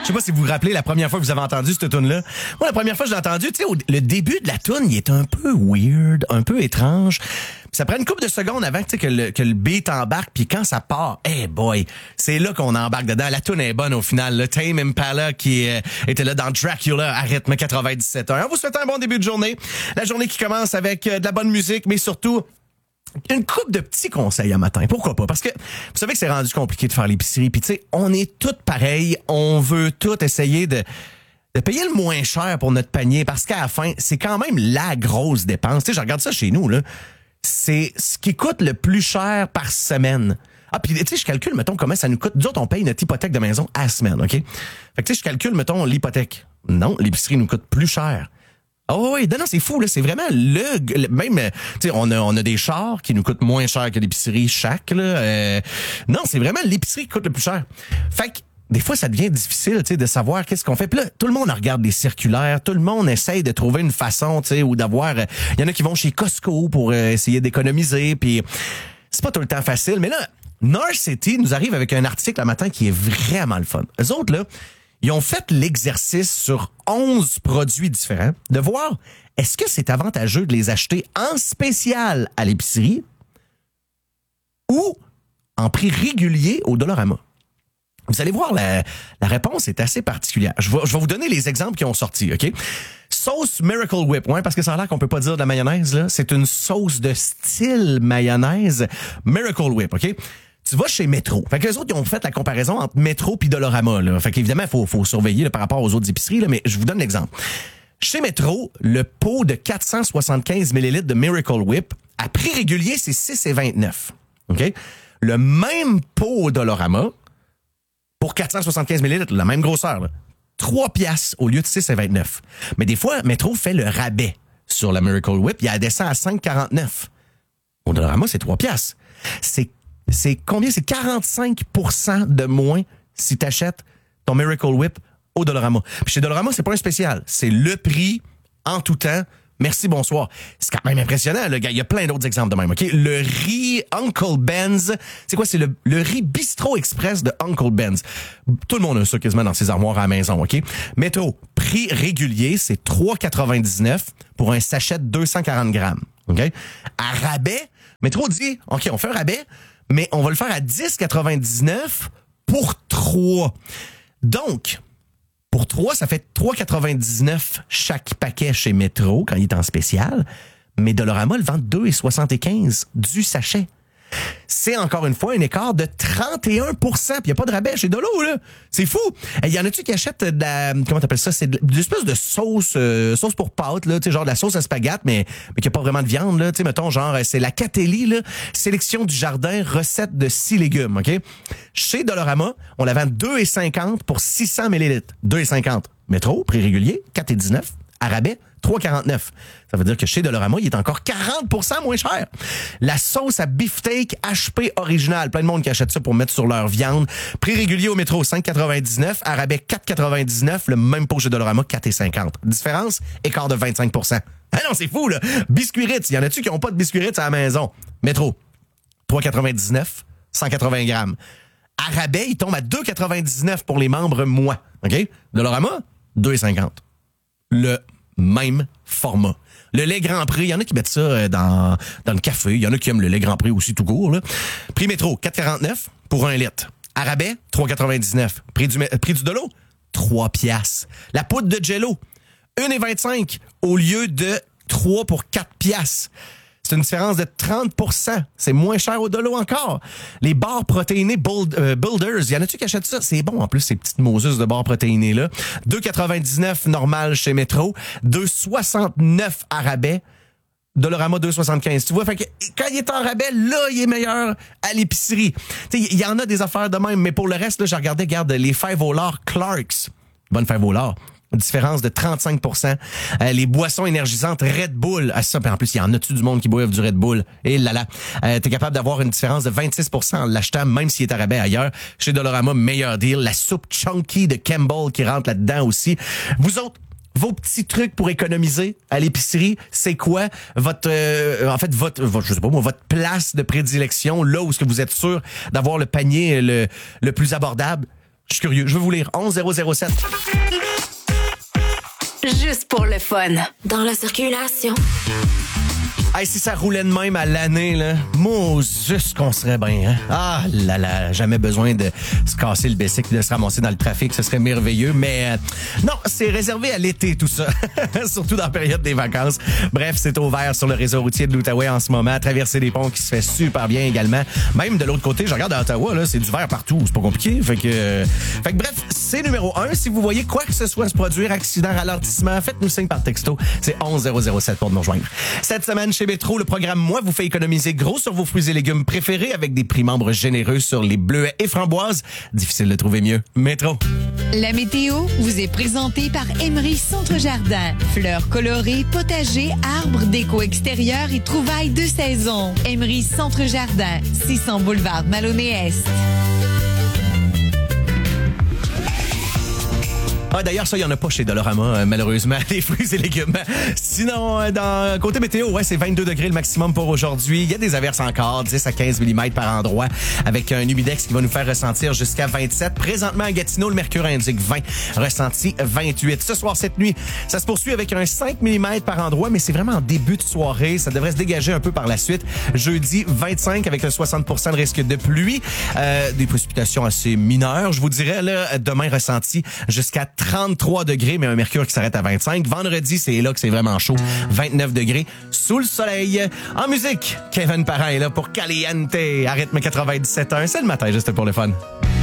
Je sais pas si vous vous rappelez la première fois que vous avez entendu cette tune-là. Moi, la première fois que je l'ai entendu, tu sais, le début de la tune, il est un peu weird, un peu étrange. Puis ça prend une couple de secondes avant que le beat embarque, puis quand ça part, hey boy, c'est là qu'on embarque dedans. La tune est bonne au final. Le Tame Impala qui était là dans Dracula à rythme 97.1. On vous souhaite un bon début de journée. La journée qui commence avec de la bonne musique, mais surtout une couple de petits conseils à matin. Pourquoi pas? Parce que vous savez que c'est rendu compliqué de faire l'épicerie. Puis tu sais, on est tous pareils. On veut tous essayer de payer le moins cher pour notre panier. Parce qu'à la fin, c'est quand même la grosse dépense. Tu sais, je regarde ça chez nous, là. C'est ce qui coûte le plus cher par semaine. Ah, puis tu sais, je calcule, mettons, comment ça nous coûte. Nous autres, on paye notre hypothèque de maison à la semaine, OK? Fait que tu sais, je calcule, mettons, l'hypothèque. Non, l'épicerie nous coûte plus cher. Oh oui, non, c'est fou, là. C'est vraiment même, tu sais, on a des chars qui nous coûtent moins cher que l'épicerie chaque, là. Non, c'est vraiment l'épicerie qui coûte le plus cher. Fait que, des fois, ça devient difficile, tu sais, de savoir qu'est-ce qu'on fait. Puis là, tout le monde regarde des circulaires, tout le monde essaye de trouver une façon, tu sais, ou d'avoir, il y en a qui vont chez Costco pour essayer d'économiser, puis c'est pas tout le temps facile. Mais là, North City nous arrive avec un article un matin qui est vraiment le fun. Eux autres, là, ils ont fait l'exercice sur 11 produits différents de voir est-ce que c'est avantageux de les acheter en spécial à l'épicerie ou en prix régulier au Dollarama. Vous allez voir, la réponse est assez particulière. Je vais vous donner les exemples qui ont sorti, OK? Sauce Miracle Whip, ouais, parce que ça a l'air qu'on peut pas dire de la mayonnaise, là. C'est une sauce de style mayonnaise Miracle Whip, OK? Tu vas chez Metro. Fait que les autres, ils ont fait la comparaison entre Metro puis Dollarama, là. Fait qu'évidemment, faut surveiller là, par rapport aux autres épiceries, là, mais je vous donne l'exemple. Chez Metro, le pot de 475 ml de Miracle Whip, à prix régulier, c'est 6,29. OK? Le même pot au Dollarama, pour 475 ml, la même grosseur, là, 3 piastres au lieu de 6,29. Mais des fois, Metro fait le rabais sur la Miracle Whip. Il y a descend à 5,49. Au Dollarama, c'est 3 piastres. C'est combien? C'est 45% de moins si tu achètes ton Miracle Whip au Dollarama. Puis chez Dollarama, c'est pas un spécial. C'est le prix en tout temps. Merci, bonsoir. C'est quand même impressionnant, le gars. Il y a plein d'autres exemples de même, OK? Le riz Uncle Ben's. C'est quoi? C'est le riz Bistro Express de Uncle Ben's. Tout le monde a ça quasiment dans ses armoires à la maison, OK? Métro, prix régulier, c'est 3,99 pour un sachet de 240 grammes, OK? À rabais, Métro dit, OK, on fait un rabais, mais on va le faire à 10,99 pour 3. Donc, pour 3, ça fait 3,99 chaque paquet chez Metro quand il est en spécial. Mais Dollarama le vend 2,75 du sachet. C'est encore une fois un écart de 31%. Puis il n'y a pas de rabais chez Dolo, là. C'est fou. Il y en a-tu qui achètent de la... Comment t'appelles ça? C'est de l'espèce de sauce pour pâte, là. Tu sais, genre de la sauce à spaghette, mais qui n'a pas vraiment de viande, là. Tu sais, mettons, genre, c'est la Catelli, là. Sélection du jardin, recette de 6 légumes, OK? Chez Dollarama, on la vend 2,50 pour 600 ml. 2,50. Métro, prix régulier, 4,19. À rabais, 3,49. Ça veut dire que chez Dollarama, il est encore 40% moins cher. La sauce à beefsteak HP original. Plein de monde qui achète ça pour mettre sur leur viande. Prix régulier au Métro, 5,99. À rabais, 4,99. Le même pot chez Dollarama, 4,50. Différence, écart de 25%. Ah non, c'est fou, là. Biscuits Ritz. Il y en a-tu qui n'ont pas de biscuits Ritz à la maison? Métro, 3,99. 180 grammes. À rabais, il tombe à 2,99 pour les membres moi. OK? Dollarama, 2,50. Le même format. Le lait Grand Prix, il y en a qui mettent ça dans le café. Il y en a qui aiment le lait Grand Prix aussi tout court, là. Prix Métro, 4,49 pour 1 litre. À rabais, 3,99. Prix du Dolo, 3 piastres. La poudre de Jello, 1,25 au lieu de 3 pour 4 piastres. C'est une différence de 30%. C'est moins cher au Dolo encore. Les barres protéinées Builders, il y en a-tu qui achètent ça? C'est bon en plus, ces petites Moses de barres protéinées-là. 2,99 normal chez Metro. 2,69 à rabais. Dollarama 2,75. Tu vois, fait que quand il est en rabais, là, il est meilleur à l'épicerie. Tu sais, il y en a des affaires de même, mais pour le reste, là, je regardais, regarde, les fèves au lard Clarks. Bonne fève au lard. Une différence de 35%. Les boissons énergisantes Red Bull. Ah, ça, en plus, il y en a-tu du monde qui boivent du Red Bull? Et là là. T'es capable d'avoir une différence de 26% en l'achetant, même s'il est à rabais ailleurs. Chez Dollarama, meilleur deal. La soupe Chunky de Campbell qui rentre là-dedans aussi. Vous autres, vos petits trucs pour économiser à l'épicerie, c'est quoi votre je sais pas moi, votre place de prédilection, là où est-ce que vous êtes sûr d'avoir le panier le plus abordable? Je suis curieux. Je veux vous lire. 11007. Juste pour le fun. Dans la circulation. Hey, si ça roulait de même à l'année, là, juste qu'on serait bien, hein? Ah là là, jamais besoin de se casser le bicycle et de se ramasser dans le trafic, ce serait merveilleux. Mais non, c'est réservé à l'été, tout ça. Surtout dans la période des vacances. Bref, c'est ouvert sur le réseau routier de l'Outaouais en ce moment. Traverser des ponts qui se fait super bien également. Même de l'autre côté, je regarde à Ottawa, là, c'est du vert partout. C'est pas compliqué. Fait que bref, c'est numéro 1. Si vous voyez quoi que ce soit se produire, accident, ralentissement, faites-nous signe par texto. C'est 11007 pour nous rejoindre. Cette semaine, chez Métro, le programme Moi vous fait économiser gros sur vos fruits et légumes préférés avec des prix membres généreux sur les bleuets et framboises. Difficile de trouver mieux. Métro. La météo vous est présentée par Emery Centre Jardin. Fleurs colorées, potagers, arbres, déco extérieur et trouvailles de saison. Emery Centre Jardin, 600 boulevard Maloney-Est. Ah, d'ailleurs, ça, il n'y en a pas chez Dollarama, malheureusement, les fruits et légumes. Sinon, dans côté météo, ouais, c'est 22 degrés le maximum pour aujourd'hui. Il y a des averses encore, 10 à 15 mm par endroit, avec un humidex qui va nous faire ressentir jusqu'à 27. Présentement, à Gatineau, le mercure indique 20, ressenti 28. Ce soir, cette nuit, ça se poursuit avec un 5 mm par endroit, mais c'est vraiment en début de soirée. Ça devrait se dégager un peu par la suite. Jeudi, 25 avec un 60% de risque de pluie. Des précipitations assez mineures, je vous dirais. Là, demain, ressenti jusqu'à 33 degrés, mais un mercure qui s'arrête à 25. Vendredi, c'est là que c'est vraiment chaud. 29 degrés sous le soleil. En musique, Kevin Parent est là pour Caliente à rythme 97.1. C'est le matin, juste pour le fun.